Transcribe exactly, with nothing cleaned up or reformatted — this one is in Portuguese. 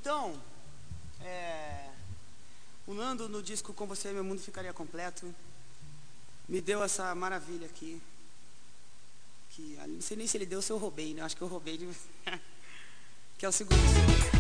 Então, é, o Nando no disco Com Você Meu Mundo Ficaria Completo me deu essa maravilha aqui. Que, não sei nem se ele deu ou se eu roubei, né? Acho que eu roubei. De... que é o segundo.